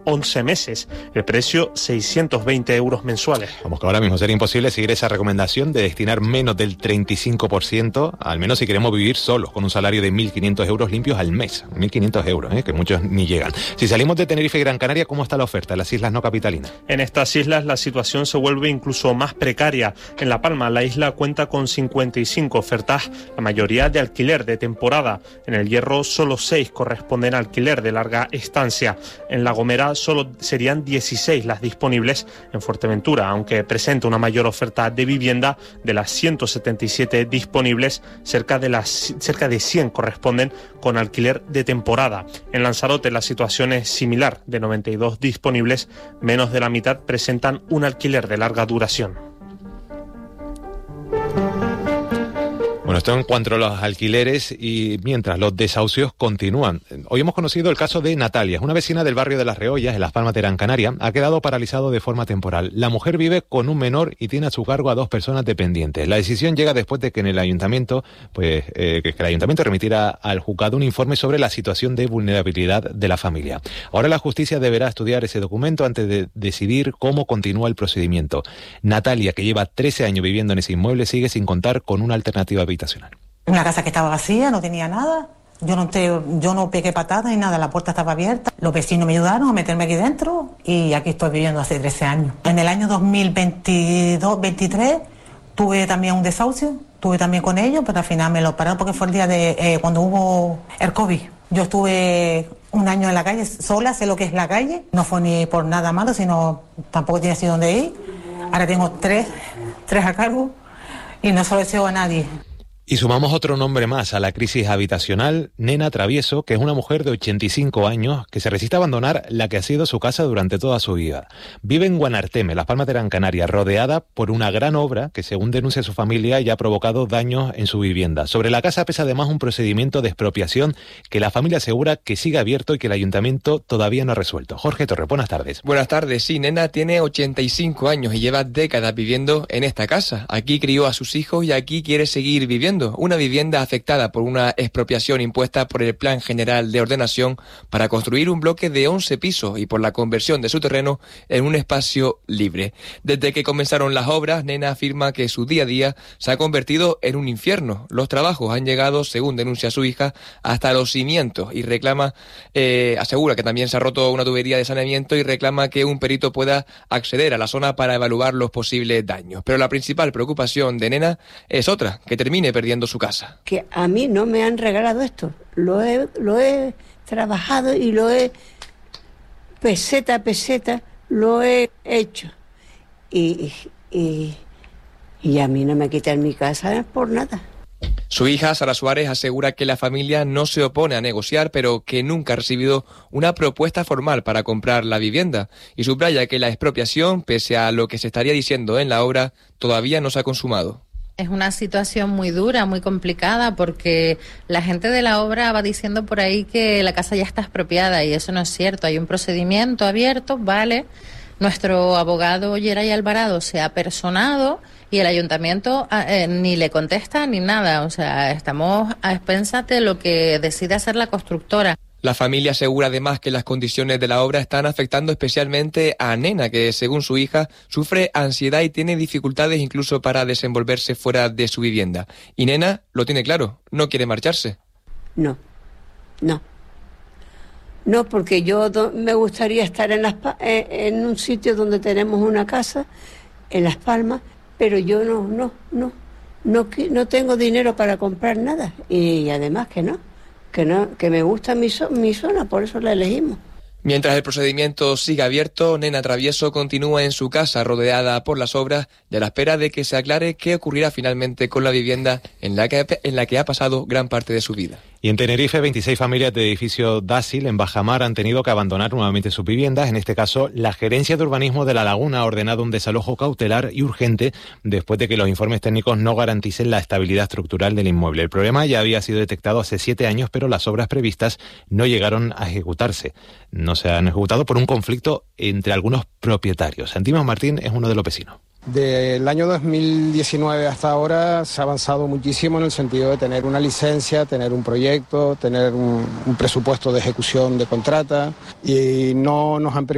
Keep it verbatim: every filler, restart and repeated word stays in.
once meses. El precio, seiscientos veinte euros mensuales. Vamos, que ahora mismo sería imposible seguir esa recomendación de destinar menos del treinta y cinco por ciento, al menos si queremos vivir solos, con un salario de mil quinientos euros limpios al mes. mil quinientos euros, ¿eh? Que muchos ni llegan. Si salimos de Tenerife y Gran Canaria, ¿cómo está la oferta en las islas no capitalinas? En estas islas la situación se vuelve incluso más precaria. En La Palma, la isla cuenta con cincuenta y cinco ofertas, la mayoría de alquiler de temporada. En El Hierro, solo seis corresponden a alquiler de larga estancia. En La Gomera, solo serían dieciséis las disponibles. En Fuerteventura, aunque presenta una mayor oferta de vivienda, de las ciento setenta y siete disponibles, cerca de, las, cerca de cien corresponden con alquiler de temporada. En Lanzarote la situación es similar, de noventa y dos disponibles, menos de la mitad presentan un alquiler de larga duración. Bueno, esto en cuanto a los alquileres, y mientras los desahucios continúan. Hoy hemos conocido el caso de Natalia, una vecina del barrio de Las Reollas, en Las Palmas de Gran Canaria. Ha quedado paralizado de forma temporal. La mujer vive con un menor y tiene a su cargo a dos personas dependientes. La decisión llega después de que en el ayuntamiento, pues, eh, que el ayuntamiento remitiera al juzgado un informe sobre la situación de vulnerabilidad de la familia. Ahora la justicia deberá estudiar ese documento antes de decidir cómo continúa el procedimiento. Natalia, que lleva trece años viviendo en ese inmueble, sigue sin contar con una alternativa habitacional. Una casa que estaba vacía, no tenía nada. Yo no, te, yo no pegué patadas ni nada, la puerta estaba abierta. Los vecinos me ayudaron a meterme aquí dentro y aquí estoy viviendo hace trece años. En el año dos mil veintidós veintitrés tuve también un desahucio, tuve también con ellos, pero al final me lo pararon porque fue el día de eh, cuando hubo el COVID. Yo estuve un año en la calle sola, sé lo que es la calle. No fue ni por nada malo, sino tampoco tenía así dónde ir. Ahora tengo tres, tres a cargo y no se lo deseo a nadie. Y sumamos otro nombre más a la crisis habitacional, Nena Travieso, que es una mujer de ochenta y cinco años que se resiste a abandonar la que ha sido su casa durante toda su vida. Vive en Guanarteme, Las Palmas de Gran Canaria, rodeada por una gran obra que, según denuncia su familia, ya ha provocado daños en su vivienda. Sobre la casa pesa además un procedimiento de expropiación que la familia asegura que sigue abierto y que el ayuntamiento todavía no ha resuelto. Jorge Torre, buenas tardes. Buenas tardes. Sí, Nena tiene ochenta y cinco años y lleva décadas viviendo en esta casa. Aquí crió a sus hijos y aquí quiere seguir viviendo. Una vivienda afectada por una expropiación impuesta por el Plan General de Ordenación para construir un bloque de once pisos y por la conversión de su terreno en un espacio libre. Desde que comenzaron las obras, Nena afirma que su día a día se ha convertido en un infierno. Los trabajos han llegado, según denuncia su hija, hasta los cimientos y reclama, eh, asegura que también se ha roto una tubería de saneamiento y reclama que un perito pueda acceder a la zona para evaluar los posibles daños. Pero la principal preocupación de Nena es otra, que termine perdiendo su casa. Que a mí no me han regalado esto, lo he, lo he trabajado y lo he peseta a peseta, lo he hecho y, y, y a mí no me quitan mi casa por nada. Su hija, Sara Suárez, asegura que la familia no se opone a negociar, pero que nunca ha recibido una propuesta formal para comprar la vivienda y subraya que la expropiación, pese a lo que se estaría diciendo en la obra, todavía no se ha consumado. Es una situación muy dura, muy complicada, porque la gente de la obra va diciendo por ahí que la casa ya está expropiada y eso no es cierto. Hay un procedimiento abierto, ¿vale? Nuestro abogado Yeray Alvarado se ha personado y el ayuntamiento eh, ni le contesta ni nada. O sea, estamos a expensas de lo que decide hacer la constructora. La familia asegura además que las condiciones de la obra están afectando especialmente a Nena, que según su hija sufre ansiedad y tiene dificultades incluso para desenvolverse fuera de su vivienda. Y Nena lo tiene claro, no quiere marcharse. No, no. No, porque yo do, me gustaría estar en, las, en un sitio donde tenemos una casa, en Las Palmas, pero yo no, no, no, no, no tengo dinero para comprar nada. Y además que no. Que no, que me gusta mi, so, mi zona, por eso la elegimos. Mientras el procedimiento sigue abierto, Nena Travieso continúa en su casa rodeada por las obras y a la espera de que se aclare qué ocurrirá finalmente con la vivienda en la que, en la que ha pasado gran parte de su vida. Y en Tenerife, veintiséis familias de edificio Dásil en Bajamar han tenido que abandonar nuevamente sus viviendas. En este caso, la Gerencia de Urbanismo de La Laguna ha ordenado un desalojo cautelar y urgente después de que los informes técnicos no garanticen la estabilidad estructural del inmueble. El problema ya había sido detectado hace siete años, pero las obras previstas no llegaron a ejecutarse. No se han ejecutado por un conflicto entre algunos propietarios. Antimos Martín es uno de los vecinos. Del año dos mil diecinueve hasta ahora se ha avanzado muchísimo en el sentido de tener una licencia, tener un proyecto, tener un, un presupuesto de ejecución de contrata y no nos han permitido